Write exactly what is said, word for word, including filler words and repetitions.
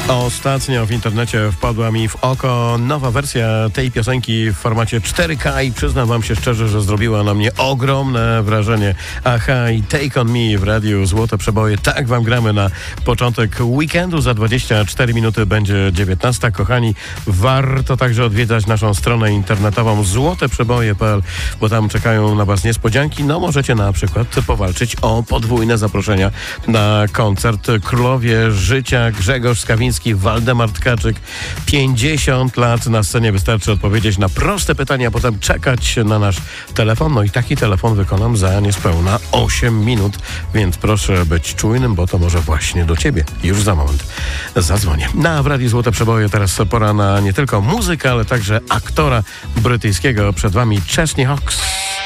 Ostatnio w internecie wpadła mi w oko nowa wersja tej piosenki w formacie cztery K i przyznam wam się szczerze, że zrobiła na mnie ogromne wrażenie. Aha, i Take On Me w radiu Złote Przeboje. Tak wam gramy na początek weekendu. Za dwadzieścia cztery minuty będzie dziewiętnasta. Kochani, warto także odwiedzać naszą stronę internetową złote przeboje kropka p l, bo tam czekają na was niespodzianki. No możecie na przykład powalczyć o podwójne zaproszenia na koncert Królowie Życia, Grzegorz Skawiński, Waldemar Tkaczyk. pięćdziesiąt lat na scenie. Wystarczy odpowiedzieć na proste pytania, a potem czekać na nasz telefon. No i taki telefon wykonam za niespełna osiem minut, więc proszę być czujnym, bo to może właśnie do ciebie już za moment zadzwonię. Na w Radiu Złote Przeboje teraz pora na nie tylko muzykę, ale także aktora brytyjskiego. Przed wami Chesney Hawkes.